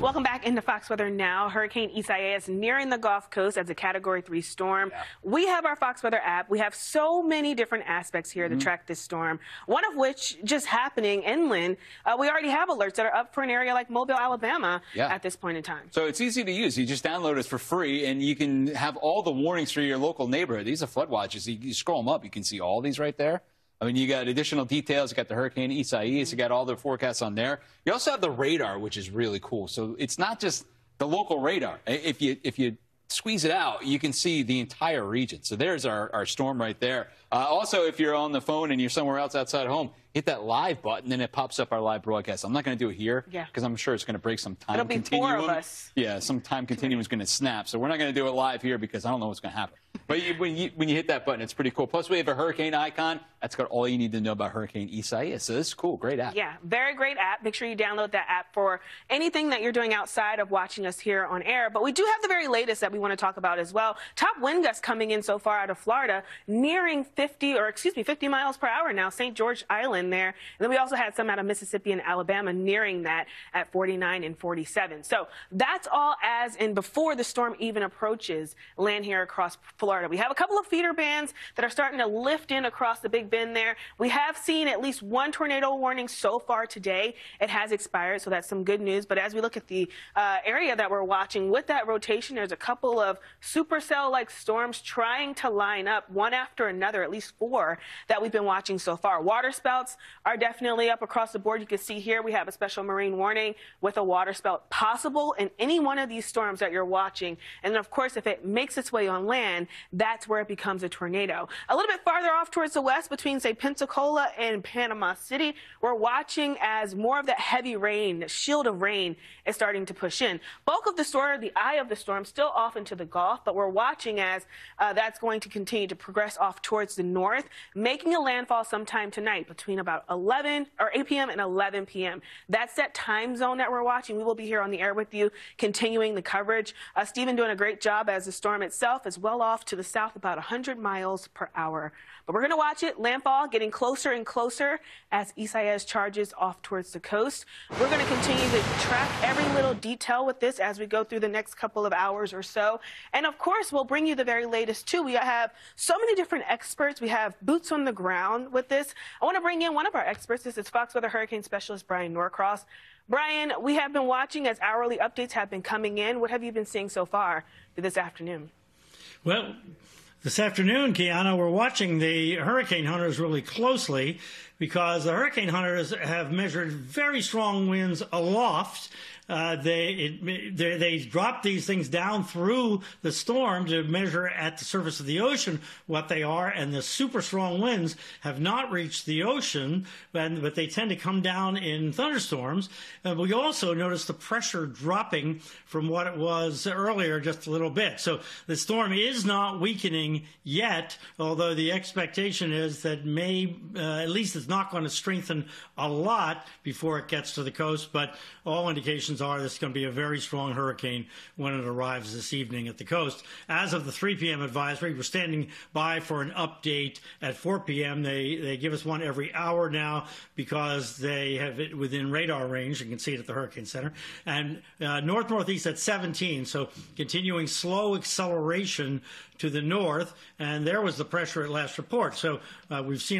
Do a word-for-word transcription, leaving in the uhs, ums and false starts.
Welcome back into Fox Weather Now. Hurricane Isaias nearing the Gulf Coast as a Category three storm. Yeah. We have our Fox Weather app. We have so many different aspects here mm-hmm. to track this storm, one of which just happening inland. Uh, we already have alerts that are up for an area like Mobile, Alabama yeah. at this point in time. So it's easy to use. You just download it for free, and you can have all the warnings for your local neighborhood. These are flood watches. You, you scroll them up, you can see all these right there. I mean, you got additional details. You got the Hurricane Isaias. You got all the forecasts on there. You also have the radar, which is really cool. So it's not just the local radar. If you if you squeeze it out, you can see the entire region. So there's our, our storm right there. Uh, also, if you're on the phone and you're somewhere else outside home, hit that live button, and it pops up our live broadcast. I'm not going to do it here because yeah. I'm sure it's going to break some time It'll be continuum. Four of us. Yeah, some time continuum is going to snap. So we're not going to do it live here because I don't know what's going to happen. But you, when, you, when you hit that button, it's pretty cool. Plus, we have a hurricane icon. That's got all you need to know about Hurricane Isaias. So this is cool. Great app. Yeah, very great app. Make sure you download that app for anything that you're doing outside of watching us here on air. But we do have the very latest that we want to talk about as well. Top wind gusts coming in so far out of Florida, nearing fifty, or excuse me, fifty miles per hour now. Saint George Island there. And then we also had some out of Mississippi and Alabama nearing that at forty-nine and forty-seven. So that's all as in before the storm even approaches land here across Florida. We have a couple of feeder bands that are starting to lift in across the Big Bend there. We have seen at least one tornado warning so far today. It has expired, so that's some good news. But as we look at the uh, area that we're watching with that rotation, there's a couple of supercell-like storms trying to line up one after another, at least four that we've been watching so far. Water spouts are definitely up across the board. You can see here we have a special marine warning with a water spout possible in any one of these storms that you're watching. And then, of course, if it makes its way on land, that's where it becomes a tornado. A little bit farther off towards the west between, say, Pensacola and Panama City, we're watching as more of that heavy rain, the shield of rain, is starting to push in. Bulk of the storm, the eye of the storm, still off into the Gulf, but we're watching as uh, that's going to continue to progress off towards the north, making a landfall sometime tonight between about eleven or eight p m and eleven p m That's that time zone that we're watching. We will be here on the air with you, continuing the coverage. Uh, Stephen doing a great job as the storm itself is well off to the south, about one hundred miles per hour. But we're going to watch it, landfall, getting closer and closer as Isaias charges off towards the coast. We're going to continue to track every little detail with this as we go through the next couple of hours or so. And, of course, we'll bring you the very latest, too. We have so many different experts. We have boots on the ground with this. I want to bring in one of our experts. This is Fox Weather Hurricane Specialist Brian Norcross. Brian, we have been watching as hourly updates have been coming in. What have you been seeing so far this afternoon? Well, this afternoon, Kiana, we're watching the hurricane hunters really closely because the hurricane hunters have measured very strong winds aloft. Uh, they, it, they they drop these things down through the storm to measure at the surface of the ocean what they are, and the super strong winds have not reached the ocean, but, but they tend to come down in thunderstorms. Uh, we also notice the pressure dropping from what it was earlier just a little bit. So the storm is not weakening yet, although the expectation is that may uh, at least it's not going to strengthen a lot before it gets to the coast, but all indications are this is going to be a very strong hurricane when it arrives this evening at the coast. As of the three p m advisory, we're standing by for an update at four p m They they give us one every hour now because they have it within radar range. You can see it at the Hurricane Center. And uh, north-northeast at seventeen, so continuing slow acceleration to the north. And there was the pressure at last report. So uh, we've seen